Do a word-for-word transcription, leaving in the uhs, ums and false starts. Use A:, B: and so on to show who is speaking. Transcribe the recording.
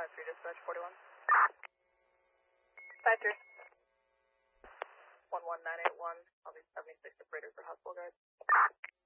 A: five three dispatch, forty-one. five three. one one nine eight one, I'll be seventy-six operator for hospital guard.